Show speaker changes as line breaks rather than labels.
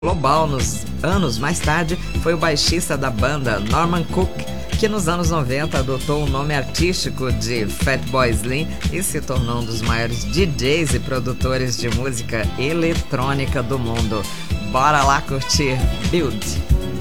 Global nos anos mais tarde foi o baixista da banda Norman Cook, que nos anos 90 adotou o nome artístico de Fatboy Slim e se tornou um dos maiores DJs e produtores de música eletrônica do mundo. Bora lá curtir Build!